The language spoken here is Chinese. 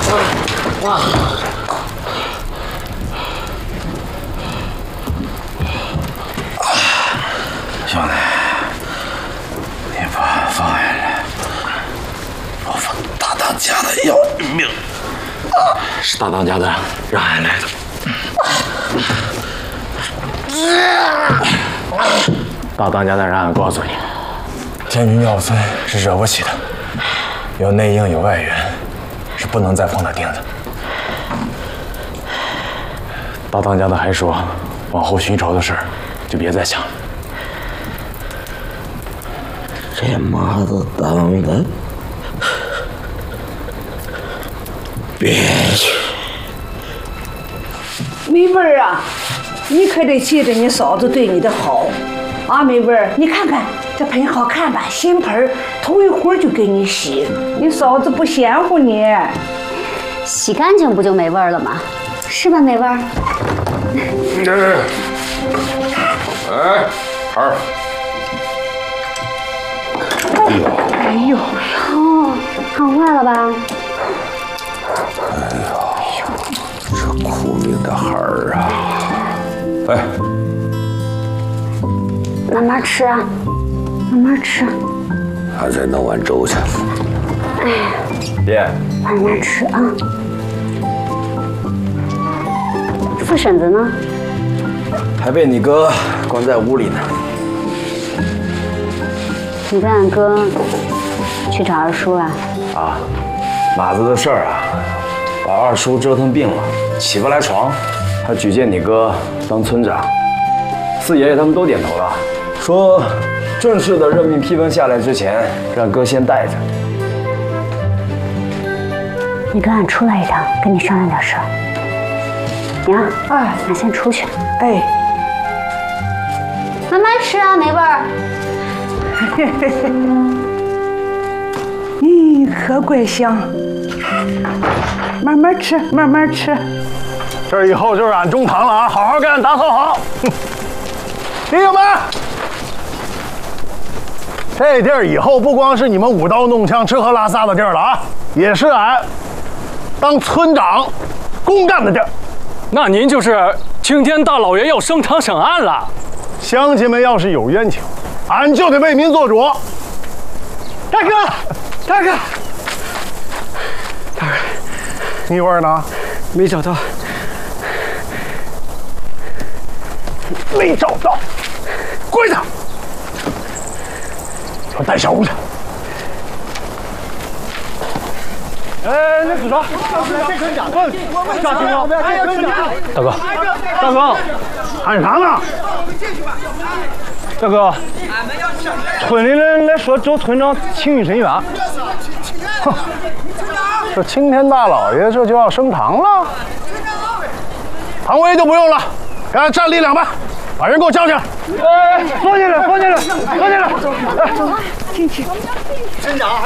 兄弟，你把放下来，老夫大当家的要你命。 是大当家的让俺来的。大当家的让俺告诉你， 天君药孙是惹不起的，有内应有外援，是不能再碰他钉子。 大当家的还说，往后寻仇的事儿就别再想了。 这妈的当的，别去！ 梅文儿啊，你可得记着你嫂子对你的好啊！梅文儿，你看看这盆好看吧，新盆儿，头一会儿就给你洗，你嫂子不嫌乎你。 洗干净不就没味儿了吗？是吧，梅味儿？ 哎，孩儿。 哎呦，哦，烫坏了吧？ 哎呦，这苦命的孩儿啊！哎， 慢慢吃啊，慢慢吃。 还再弄碗粥去。 哎呀， 爹， 慢慢吃啊。四婶子呢？ 还被你哥关在屋里呢。 你跟俺哥去找二叔啊？ 啊，马子的事儿啊，把二叔折腾病了，起不来床，他举荐你哥当村长。四爷爷他们都点头了，说正式的任命批文下来之前，让哥先带着。 你跟俺出来一趟，跟你商量点事儿。娘，俺先出去。 哎， 慢慢吃啊，梅味儿。 可怪香，慢慢吃，慢慢吃。 这以后就是俺中堂了啊，好好给俺打扫好。弟兄们，这地儿以后不光是你们舞刀弄枪、吃喝拉撒的地儿了啊，也是俺当村长公干的地儿。 那您就是青天大老爷要升堂审案了。 乡亲们要是有冤情，俺就得为民做主。大哥，大哥，大哥，蜜味呢？ 没找到， 没找到，跪下！我带小屋去。哎，那组长，抓紧了！ 大哥，大哥， 喊啥呢？ 大哥，村里人来说周村长情谊深远。 哼，这青天大老爷这就要升堂了，堂威就不用了，给俺站立两排，把人给我叫进来。哎，坐进来，坐进来，坐进来。哎，进去。村长。